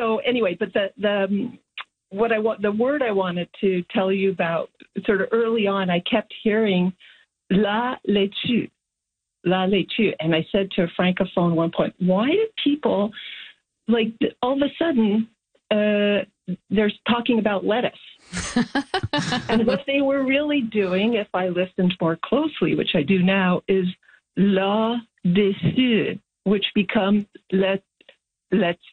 So anyway, but the word I wanted to tell you about, sort of early on, I kept hearing la laitue, and I said to a francophone at one point, why do people all of a sudden they're talking about lettuce? And what they were really doing, if I listened more closely, which I do now, is la dessus, which becomes let's